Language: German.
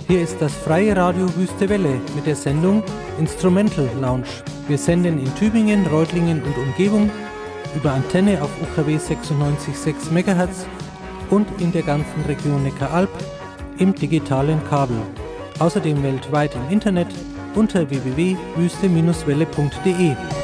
Hier ist das freie Radio Wüste Welle mit der Sendung Instrumental Lounge. Wir senden in Tübingen, Reutlingen und Umgebung über Antenne auf UKW 96,6 MHz und in der ganzen Region Neckaralb im digitalen Kabel. Außerdem weltweit im Internet unter www.wüste-welle.de.